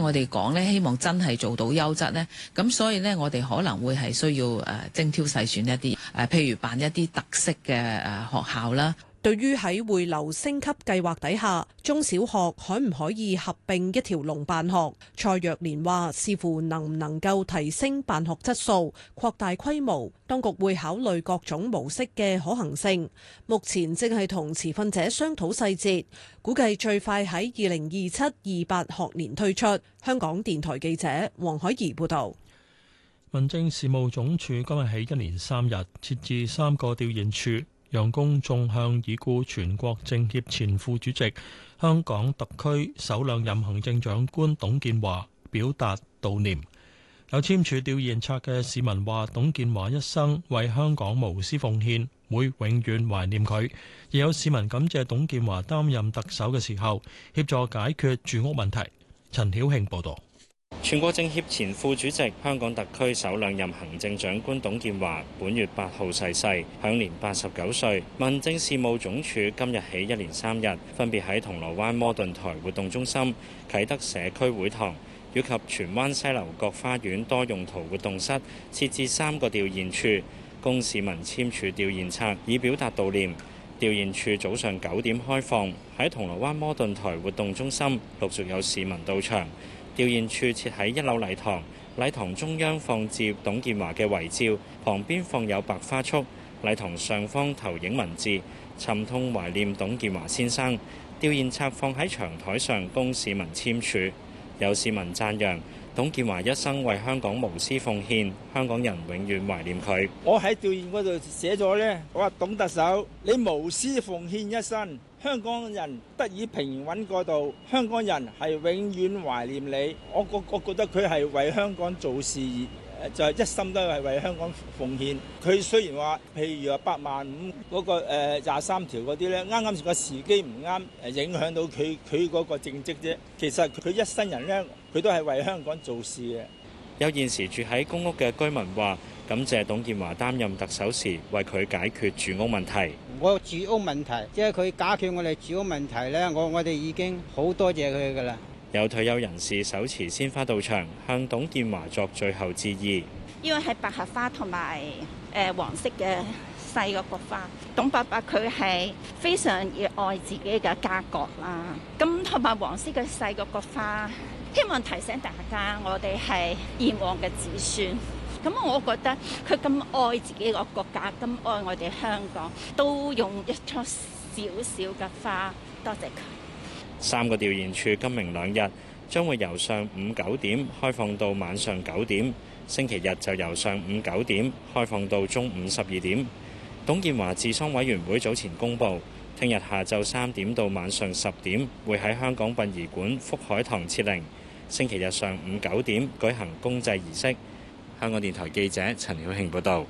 我哋講呢，希望真係做到優質呢。咁所以呢，我哋可能會係需要精挑細選一啲譬如辦一啲特色嘅學校啦。 對於喺匯流升級計劃底下，中小學可唔可以合併一條龍辦學？蔡若蓮話：視乎能唔能夠提升辦學質素、擴大規模，當局會考慮各種模式嘅可行性。目前正係同持份者商討細節，估計最快喺2027-28學年推出。香港電台記者黃海怡報導。 民政事務總署今日起1連3日設置3個調研處，讓公眾向已故全國政協前副主席、香港特區首兩任行政長官董建華表達悼念。有簽署調研冊嘅市民話，董建華一生為香港無私奉獻，會永遠懷念佢。亦有市民感謝董建華擔任特首嘅時候協助解決住屋問題。陳曉慶報導。 全國政協前副主席、香港特區首兩任行政長官董建華本月8號逝世，享年89歲。民政事務總署今日起1連3日，分別喺銅鑼灣摩頓台活動中心、啟德社區會堂以及荃灣西樓角花園多用途活動室設置3個調研處，供市民簽署調研冊，以表達悼念。調研處早上9點開放，喺銅鑼灣摩頓台活動中心陸續有市民到場。調研處設喺1樓禮堂，禮堂中央放置董建華嘅遺照，旁邊放有白花束，禮堂上方投影文字，沉痛懷念董建華先生。調研冊放喺長台上供市民簽署。有市民讚揚董建華一生為香港無私奉獻，香港人永遠懷念佢。 我喺調研嗰度寫咗呢，我話董特首，你無私奉獻一生，香港人得以平穩過渡，香港人係永遠懷念你。我覺得佢係為香港做事，就係一心都係為香港奉獻。佢雖然話，譬如話85000嗰個23條嗰啲咧，啱啱個時機唔啱，影響到佢嗰個政績啫。其實佢一生人咧，佢都係為香港做事嘅。 有現時住喺公屋嘅居民話，感謝董建華擔任特首時為佢解決住屋問題。 我住屋問題，即係佢解決我哋住屋問題咧，我哋已經好多謝佢噶啦。 有退休人士手持鮮花到場，向董建華作最後致意。 因為係百合花同埋黃色嘅細個菊花，董伯伯佢係非常熱愛自己嘅家國啦。咁同埋黃色嘅細個菊花，希望提醒大家，我哋係炎黃嘅子孫。咁我覺得佢咁愛自己個國家，咁愛我哋香港，都用一束少少嘅花，多謝佢。 3個調研處今明兩日將會由上午9點開放到晚上9點，星期日就由上午9點開放到中午12點。董建華治喪委員會早前公布，聽日下晝3點到晚上10點會喺香港殯儀館福海堂設靈，星期日上午9點舉行公祭儀式。香港電台記者陳曉慶報導。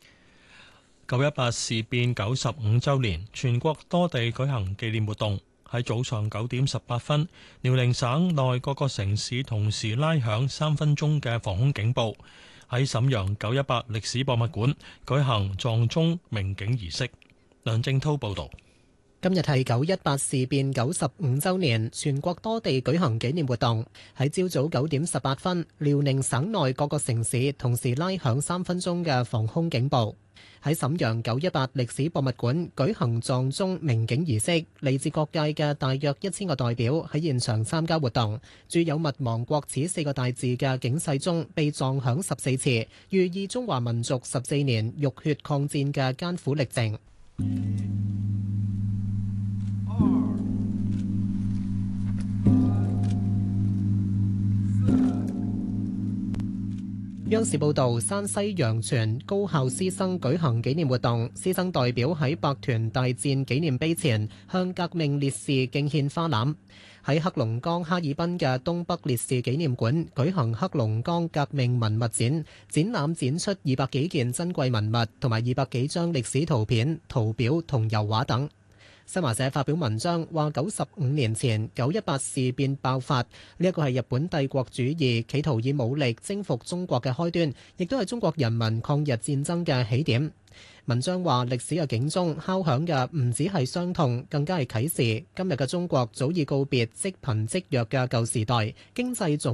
918事變95週年，全國多地舉行紀念活動。喺早上9點18分，遼寧省內各個城市同時拉響3分鐘嘅防空警報。喺瀋陽918歷史博物館舉行撞鐘鳴警儀式。梁正滔報導。 今日係918事變95週年，全國多地舉行紀念活動。喺朝早9點18分，遼寧省內各個城市同時拉響3分鐘嘅防空警報。喺瀋陽918歷史博物館舉行撞鐘鳴警儀式，嚟自各界嘅大約1000個代表喺現場參加活動。鑄有勿忘國恥4個大字嘅警世鐘被撞響14次，寓意中華民族14年浴血抗戰嘅艱苦歷程。央視報導，山西陽泉高校師生舉行紀念活動，師生代表喺百團大戰紀念碑前向革命烈士敬獻花籃。喺黑龍江哈爾濱嘅東北烈士紀念館舉行黑龍江革命文物展，展覽展出200幾件珍貴文物同埋200幾張歷史圖片、圖表同油畫等。新華社發表文章話，95年前918事變爆發，呢一個係日本帝國主義企圖以武力征服中國嘅開端，亦都係中國人民抗日戰爭嘅起點。文章話，歷史嘅警鐘敲響嘅唔只係傷痛，更加係啟示。今日嘅中國早已告別積貧積弱嘅舊時代，經濟總